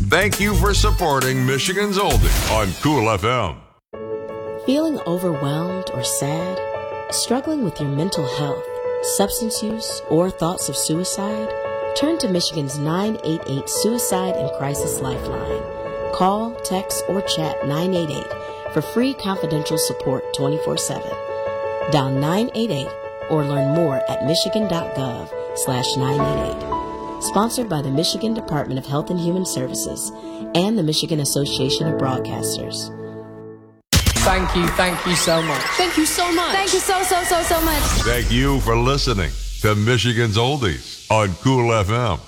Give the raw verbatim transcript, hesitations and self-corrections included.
Thank you for supporting Michigan's Oldies on Cool F M. Feeling overwhelmed or sad? Struggling with your mental health, substance use, or thoughts of suicide? Turn to Michigan's nine eight eight Suicide and Crisis Lifeline. Call, text, or chat nine eight eight for free confidential support twenty-four seven. Dial nine eight eight or learn more at michigan.gov slash 988. Sponsored by the Michigan Department of Health and Human Services and the Michigan Association of Broadcasters. Thank you, thank you so much. Thank you so much. Thank you so, so, so, so much. Thank you for listening to Michigan's Oldies on Cool F M.